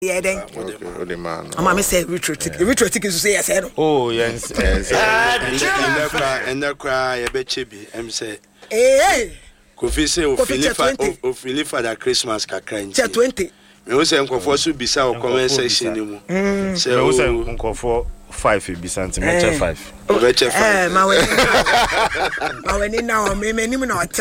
Yeah, then. I'm say retro ticket is say yes. Oh, yes. And the cry a bit chibi. I'm say, hey, Kofi say, Ophelia for the Christmas crying. 20. We also encourage to be so comment section. So, also for 5 be centimeter 5. My when now, me not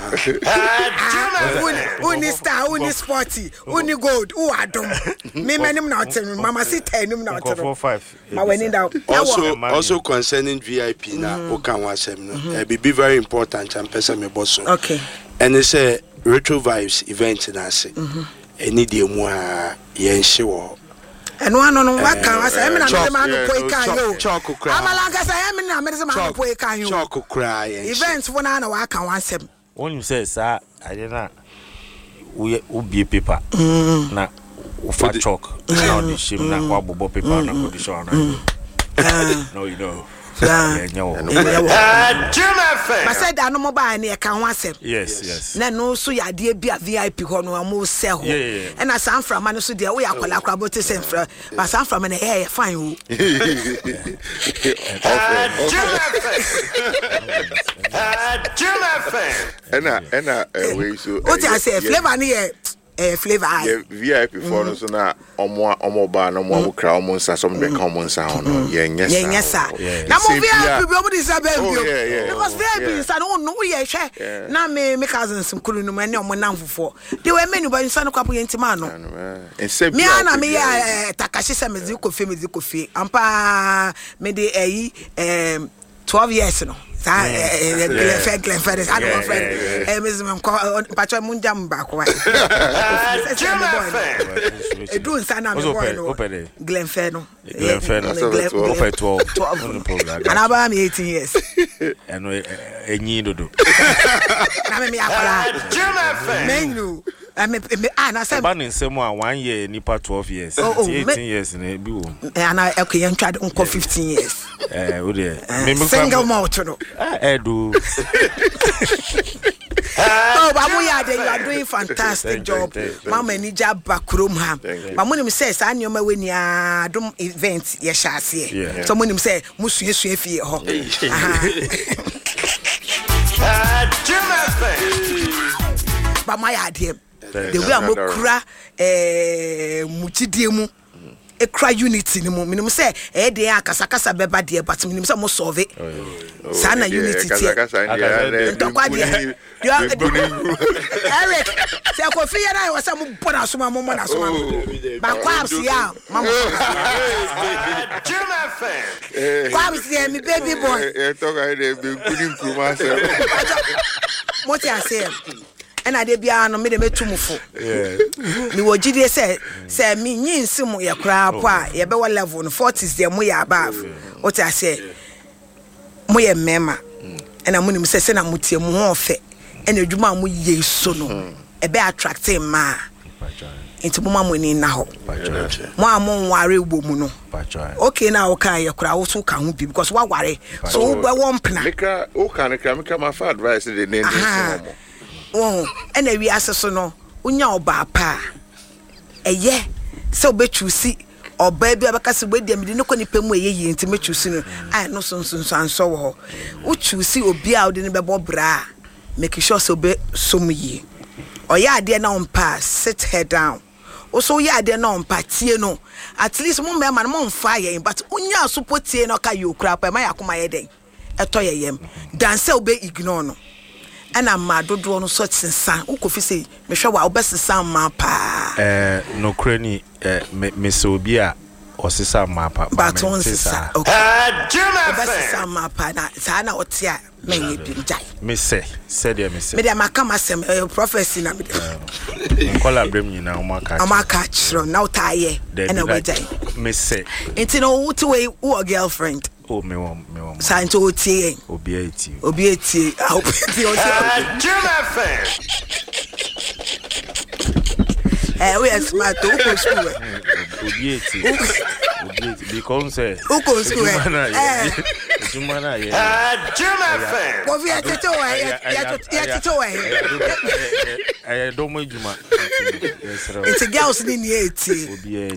only star, only sporty, only gold, who are dumb. Me, not Mama sit him not for 5. My when now. Also concerning VIP now, Okan was it be very important and person me boss. Okay. And they say retro vibes event in us. Any day more, yen show. And one on what can I say? I'm not a man who can chocolate cry. I'm like I say, I'm not a man who can you chocolate cry. Events when I know I can once him. When you say, sir, I did not. We be paper. Na for chalk. Now the shame na wabo paper na condition. No, you know. I said I no mobile near can once him. Yes. No, so ya dear be a VIP one or more sell. And I sound from Manu Sudia, we are about to send for my son from an air fine. What I say, flavor near. Flavor VIP for no so na omo ba no mo kra omo nsa so me ka omo nsa ho no yes sir na mo VIP be omo dis abem because VIP nsa no no ye hwe na me cousins nkuru no me ne omo namfofo they were many but nsa no kwapo yentima no me ana me ya takashi se me kofi ampa me de 12 years no Glenn Ferris, I don't friend. Miss Patrick Munjam back. Doing Sana Glenn Ferno. Over 12. And I'm 18 years. And a need to do. Menu. I said, Banning someone 1 year, Nipa 12 years, 18 years in a blue. And I tried uncle 15 years. Single motor. I do. Oh, but you are doing fantastic job. Mama Nija backroom ham. But when him says, I know when you are doing events, yes, I see. Someone him say, Musu Yesu ho. But my idea. The way I'm kura mutidemu ekra unity ni mo minimum say dey akasakasa beba dey but minimum say mo solve it sana unity tie ntokwa dey Eric say Kofi ya na wasa mo bona so mo na so ba kwams ya mama kwams ya mi baby boy talk I dey be good kuma say what you say and I dey bia no me dey metumfo me wo gide say me nyinsi mu ye kra po a ye be wa level no 40s dey mu ya above what I say mu ye mema and amunim say na mutie mu ho ofe and adwuma mu ye so no e be attracting ma into mo mamoni na ho mo amon ware ugbo mu no okay na o kan ye kra wo so kan ho bi because wa ware so wo be won pna meka o kan meka ma fa advice dey name oh and we aseso no unya oba pa eye se obechusi oba bia beka se we dem de no konipa mu eye nti mechusi no ai no so anso wo ho uchusi obi a ode ne bebo bra make sure so be som yi oya ade na ompa sit head down also ya ade na ompa tie no at least mo me man mo mfa ye but unya support tie no ka yo kra pa ma yakoma ye den eto ye yem dan se obe ignore no and I'm mad do no such san Kofi say me hwe wa obesesa ma pa no crani me so bia osesa ma pa but on sisa okay obesesa ma pa na sa na otia menye bi njai me say said me say me dey makama sem prophecy na me call brem nyina amaka chiro na utaye and obejai me say enti no what way who girlfriend oh me won Santo otie obieti I hope we are smart to go school obieti because go school Jumana Kofi ya tito ɛyɛ dɔm adwuma. It's a girl's name here.